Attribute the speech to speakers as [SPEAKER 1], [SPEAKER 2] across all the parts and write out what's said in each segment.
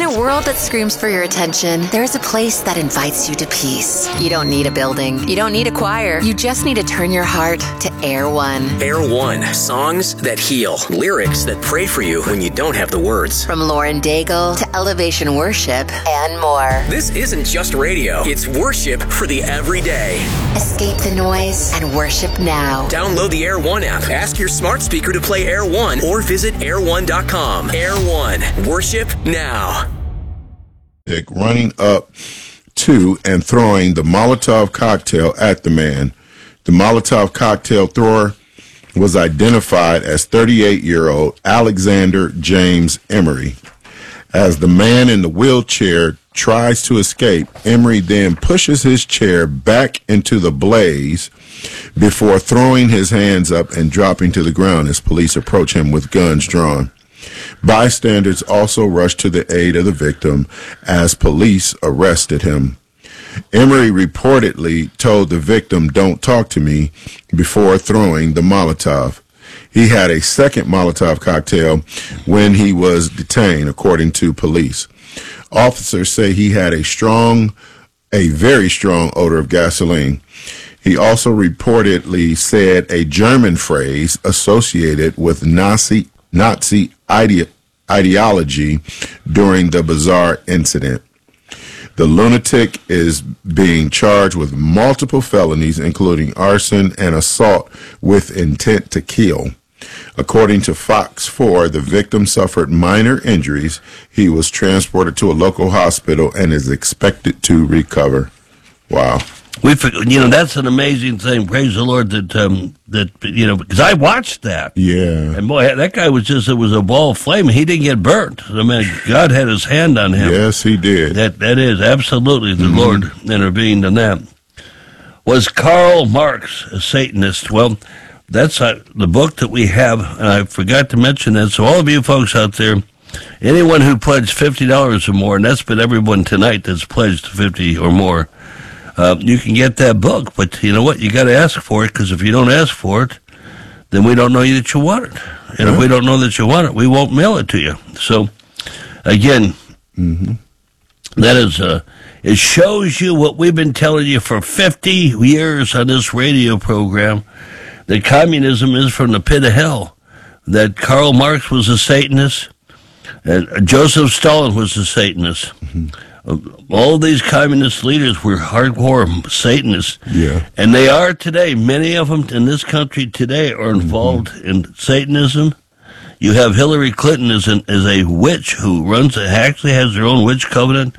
[SPEAKER 1] a world that screams for your attention, there's a place that invites you to peace. You don't need a building. You don't need a choir. You just need to turn your heart to Air One.
[SPEAKER 2] Air One. Songs that heal. Lyrics that pray for you when you don't have the words.
[SPEAKER 1] From Lauren Daigle to Elevation Worship and more.
[SPEAKER 2] This isn't just radio. It's worship for the everyday.
[SPEAKER 1] Escape the noise and worship now.
[SPEAKER 2] Download the Air One app. Ask your smart speaker to play Air One or visit air1.com. Air One. Worship now.
[SPEAKER 3] Running up to and throwing the Molotov cocktail at the man. The Molotov cocktail thrower was identified as 38-year-old Alexander James Emery. As the man in the wheelchair tries to escape, Emery then pushes his chair back into the blaze before throwing his hands up and dropping to the ground as police approach him with guns drawn. Bystanders also rushed to the aid of the victim as police arrested him. Emery reportedly told the victim, "Don't talk to me," before throwing the Molotov. He had a second Molotov cocktail when he was detained, according to police. Officers say he had a very strong odor of gasoline. He also reportedly said a German phrase associated with Nazi ideology during the bizarre incident. The lunatic is being charged with multiple felonies, including arson and assault with intent to kill. According to Fox 4, the victim suffered minor injuries. He was transported to a local hospital and is expected to recover. Wow.
[SPEAKER 4] That's an amazing thing. Praise the Lord because I watched that.
[SPEAKER 3] Yeah.
[SPEAKER 4] And boy, that guy it was a ball of flame. He didn't get burnt. I mean, God had his hand on him.
[SPEAKER 3] Yes, he did.
[SPEAKER 4] That is absolutely the Lord intervened in that. Was Karl Marx a Satanist? Well, that's the book that we have, and I forgot to mention that. So all of you folks out there, anyone who pledged $50 or more, and that's been everyone tonight that's pledged $50 or more, you can get that book, but you know what? You got to ask for it, because if you don't ask for it, then we don't know that you want it. And if we don't know that you want it, we won't mail it to you. So, again, that is, it shows you what we've been telling you for 50 years on this radio program, that communism is from the pit of hell, that Karl Marx was a Satanist, and Joseph Stalin was a Satanist. All these communist leaders were hardcore Satanists.
[SPEAKER 3] Yeah.
[SPEAKER 4] And they are today. Many of them in this country today are involved in Satanism. You have Hillary Clinton as a witch who actually has her own witch covenant.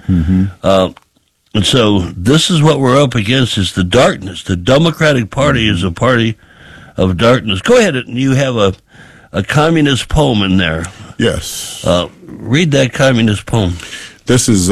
[SPEAKER 4] And so this is what we're up against, is the darkness. The Democratic Party is a party of darkness. Go ahead, and you have a communist poem in there.
[SPEAKER 3] Yes.
[SPEAKER 4] Read that communist poem.
[SPEAKER 3] This is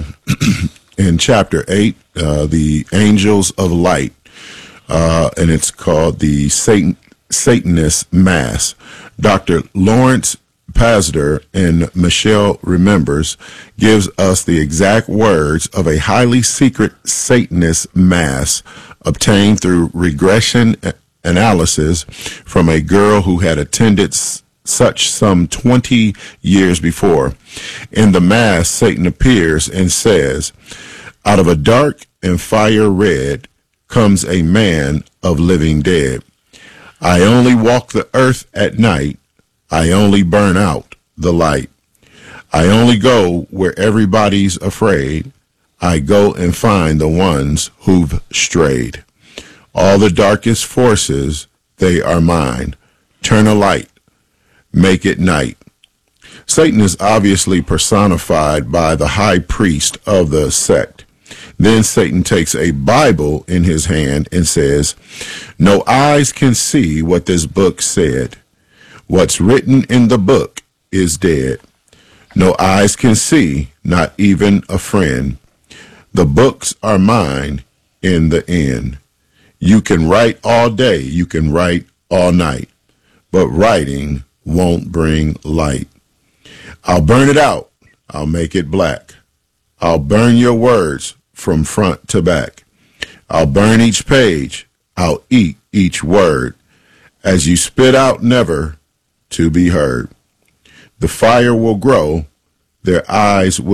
[SPEAKER 3] in chapter 8, the Angels of Light, and it's called the Satanist Mass. Dr. Lawrence Pazder in Michelle Remembers gives us the exact words of a highly secret Satanist mass obtained through regression analysis from a girl who had attended such some 20 years before. In the mass, Satan appears and says, "Out of a dark and fire red comes a man of living dead. I only walk the earth at night. I only burn out the light. I only go where everybody's afraid. I go and find the ones who've strayed. All the darkest forces, they are mine. Turn a light. Make it night." Satan is obviously personified by the high priest of the sect. Then Satan takes a Bible in his hand and says, "No eyes can see what this book said. What's written in the book is dead. No eyes can see, not even a friend. The books are mine in the end. You can write all day, you can write all night, but writing won't bring light. I'll burn it out. I'll make it black. I'll burn your words from front to back. I'll burn each page. I'll eat each word. As you spit out never to be heard. The fire will grow. Their eyes will